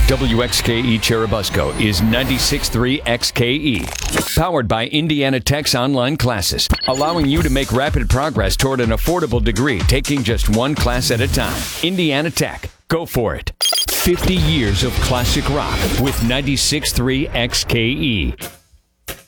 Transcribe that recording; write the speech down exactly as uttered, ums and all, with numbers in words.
W X K E Cherubusco is ninety-six point three X K E. Powered by Indiana Tech's online classes, allowing you to make rapid progress toward an affordable degree, taking just one class at a time. Indiana Tech. Go for it. fifty years of classic rock with ninety-six point three X K E.